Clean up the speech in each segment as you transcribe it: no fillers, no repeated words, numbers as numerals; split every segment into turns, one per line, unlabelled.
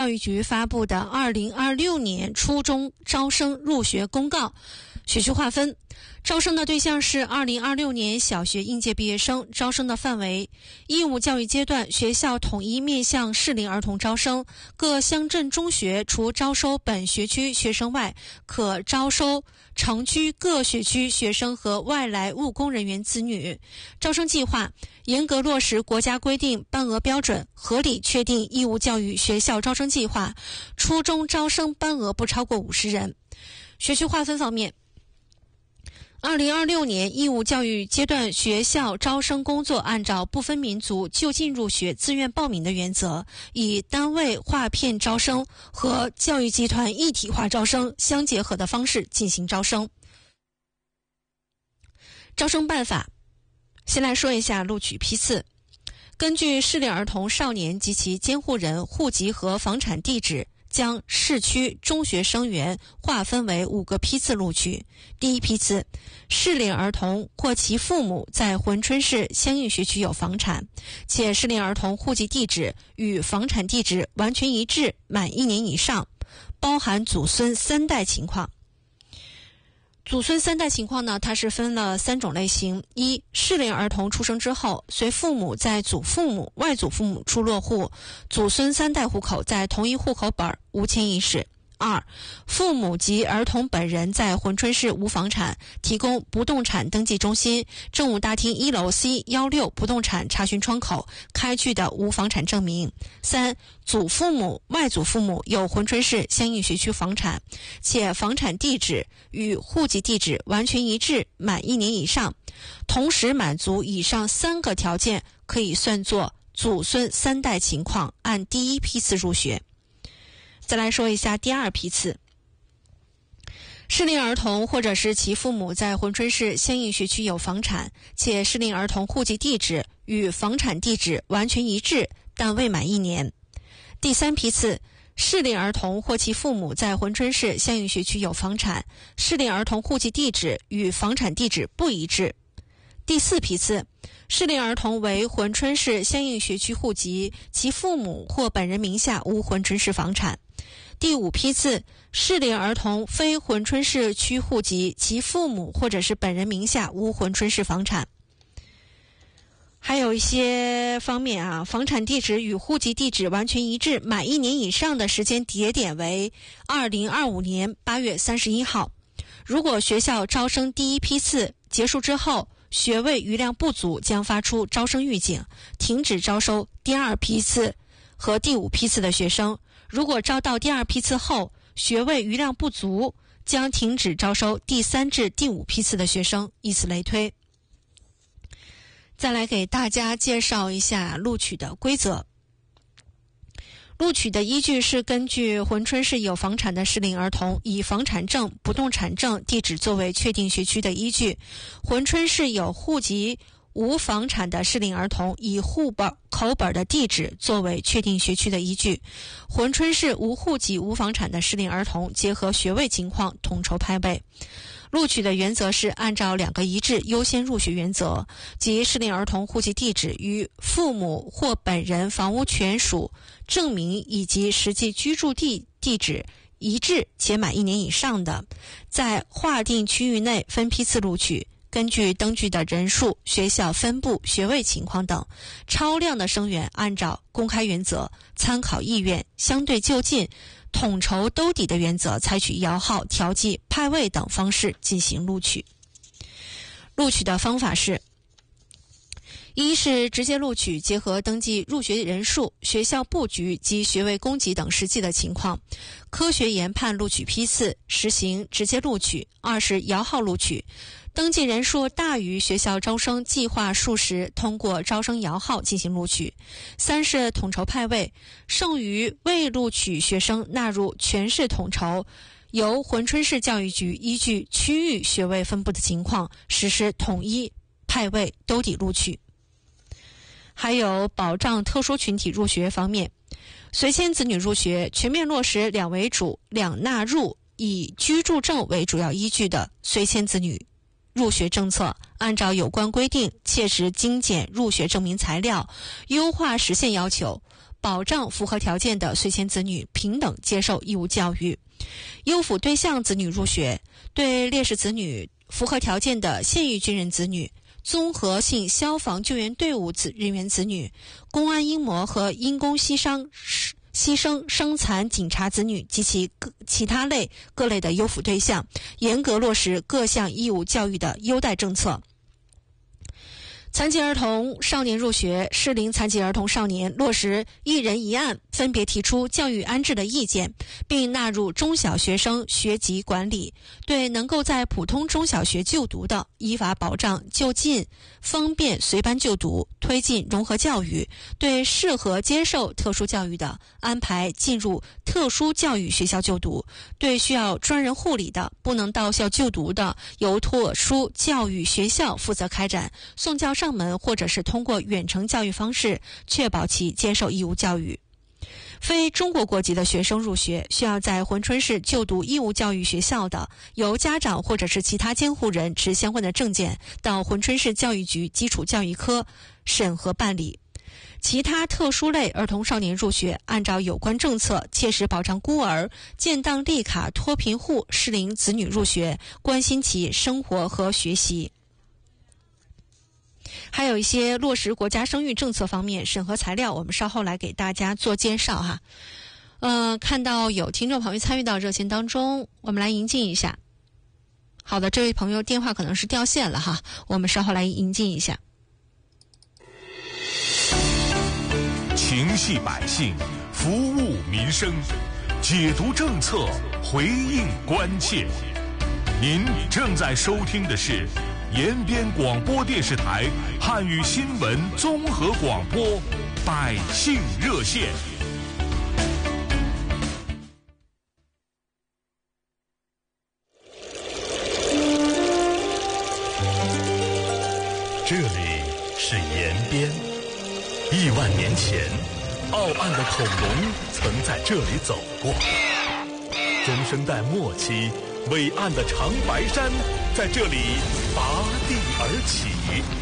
育局发布的2026年初中招生入学公告，学区划分，招生的对象是2026年小学应届毕业生，招生的范围，义务教育阶段学校统一面向适龄儿童招生，各乡镇中学除招收本学区学生外，可招收城区各学区学生和外来务工人员子女。招生计划严格落实国家规定班额标准，合理确定义务教育学校招生计划，初中招生班额不超过50人。学区划分方面，2026年义务教育阶段学校招生工作按照不分民族就近入学自愿报名的原则，以单位划片招生和教育集团一体化招生相结合的方式进行招生。招生办法，先来说一下录取批次。根据适龄儿童少年及其监护人户籍和房产地址，将市区中学生源划分为5个批次录取。第一批次，适龄儿童或其父母在珲春市相应学区有房产，且适龄儿童户籍地址与房产地址完全一致，满1年以上，包含祖孙3代情况。祖孙3代情况呢，它是分了3种类型。一、适龄儿童出生之后，随父母在祖父母、外祖父母处落户，祖孙3代户口在同一户口本，无迁移史。2、父母及儿童本人在珲春市无房产，提供不动产登记中心政务大厅1楼 C16 不动产查询窗口开具的无房产证明。3、祖父母、外祖父母有珲春市相应学区房产，且房产地址与户籍地址完全一致，满1年以上，同时满足以上3个条件，可以算作祖孙3代情况，按第一批次入学。再来说一下第2批次，适龄儿童或者是其父母在珲春市相应学区有房产，且适龄儿童户籍地址与房产地址完全一致，但未满1年。第3批次，适龄儿童或其父母在珲春市相应学区有房产，适龄儿童户籍地址与房产地址不一致。第4批次，适龄儿童为珲春市相应学区户籍，其父母或本人名下无珲春市房产。第5批次，适龄儿童非珲春市区户籍，其父母或者是本人名下无珲春市房产。还有一些方面啊，房产地址与户籍地址完全一致，满1年以上的时间节点为2025年8月31号。如果学校招生第1批次结束之后，学位余量不足，将发出招生预警，停止招收第2批次和第5批次的学生。如果招到第2批次后，学位余量不足，将停止招收第3至第5批次的学生，以此类推。再来给大家介绍一下录取的规则。录取的依据是根据珲春市有房产的适龄儿童，以房产证、不动产证地址作为确定学区的依据；珲春市有户籍无房产的适龄儿童，以户口本的地址作为确定学区的依据；珲春市无户籍无房产的适龄儿童，结合学位情况统筹派位。录取的原则是按照2个一致优先入学原则，即适龄儿童户籍地址与父母或本人房屋权属证明以及实际居住地址一致且满1年以上的，在划定区域内分批次录取，根据登记的人数、学校分布、学位情况等，超量的生源按照公开原则、参考意愿、相对就近、统筹兜底的原则，采取摇号、调剂、派位等方式进行录取。录取的方法是：一是直接录取，结合登记入学人数、学校布局及学位供给等实际的情况，科学研判录取批次，实行直接录取；二是摇号录取，登记人数大于学校招生计划数时，通过招生摇号进行录取；三是统筹派位，剩余未录取学生纳入全市统筹，由珲春市教育局依据区域学位分布的情况，实施统一派位兜底录取。还有保障特殊群体入学方面，随迁子女入学全面落实2为主、2纳入，以居住证为主要依据的随迁子女入学政策，按照有关规定切实精简入学证明材料，优化实现要求， 保障符合条件的随迁子女平等接受义务教育。优抚对象子女入学，对烈士子女、符合条件的现役军人子女、综合性消防救援队伍人员子女、公安因模和因公牺牲伤残警察子女及其他各类的优抚对象，严格落实各项义务教育的优待政策。残疾儿童少年入学，适龄残疾儿童少年落实一人一案，分别提出教育安置的意见，并纳入中小学生学籍管理。对能够在普通中小学就读的，依法保障就近方便随班就读，推进融合教育；对适合接受特殊教育的，安排进入特殊教育学校就读；对需要专人护理的，不能到校就读的，由特殊教育学校负责开展送教上门，或者是通过远程教育方式确保其接受义务教育。非中国国籍的学生入学，需要在珲春市就读义务教育学校的，由家长或者是其他监护人持相关的证件到珲春市教育局基础教育科审核办理。其他特殊类儿童少年入学，按照有关政策切实保障孤儿、建档立卡脱贫户适龄子女入学，关心其生活和学习。还有一些落实国家生育政策方面审核材料，我们稍后来给大家做介绍哈。看到有听众朋友参与到热线当中，我们来迎进一下。好的，这位朋友电话可能是掉线了哈，我们稍后来迎进一下。
情系百姓，服务民生，解读政策，回应关切。您正在收听的是延边广播电视台汉语新闻综合广播百姓热线。
这里是延边，1万年前，傲岸的恐龙曾在这里走过。中生代末期，伟岸的长白山在这里拔地而起。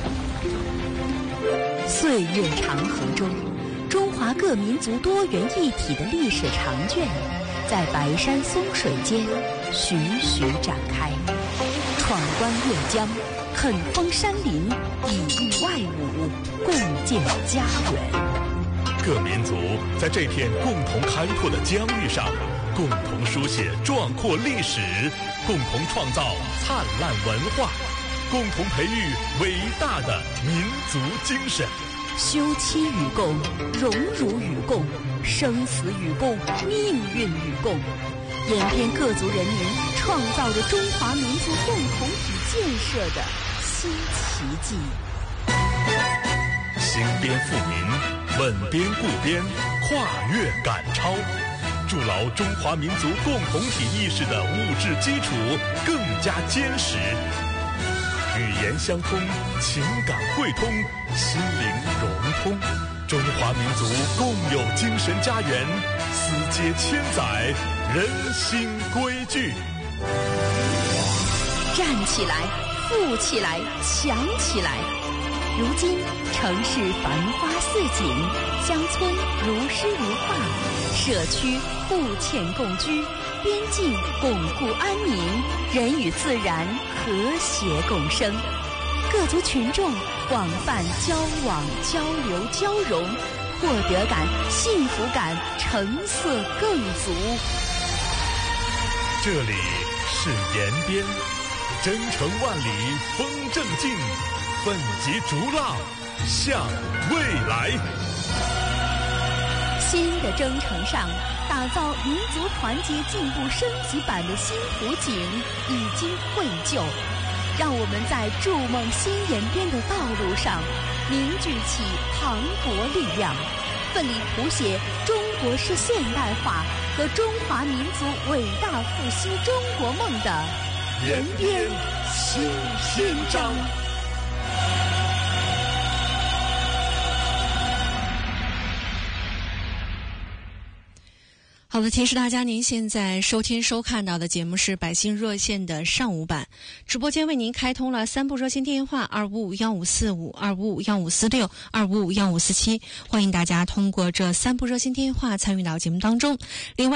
岁月长河中，中华各民族多元一体的历史长卷，在白山松水间徐徐展开。闯关越江，垦封山林，以御外侮，共建家园。
各民族在这片共同开拓的疆域上，共同书写壮阔历史，共同创造灿烂文化，共同培育伟大的民族精神。
休戚与共，荣辱与共，生死与共，命运与共。延边各族人民创造着中华民族共同体建设的新奇迹。
兴边富民，稳边固边，跨越赶超，筑牢中华民族共同体意识的物质基础更加坚实。语言相通，情感汇通，心灵融通，中华民族共有精神家园，丝接千载，人心归聚。
站起来，富起来，强起来！如今城市繁花似锦，乡村如诗如画，社区互嵌共居，边境巩固安宁，人与自然和谐共生。各族群众广泛交往、交流、交融，获得感、幸福感成色更足。
这里是延边，征程万里风正劲，奋楫逐浪向未来。
新的征程上，打造民族团结进步升级版的新图景已经绘就。让我们在筑梦新延边的道路上凝聚起磅礴力量，奋力谱写中国式现代化和中华民族伟大复兴中国梦的延边新篇章。
好的，提示大家，您现在收听收看到的节目是百姓热线的上午版，直播间为您开通了3部热线电话：2551545、2551546、2551547，欢迎大家通过这3部热线电话参与到节目当中。另外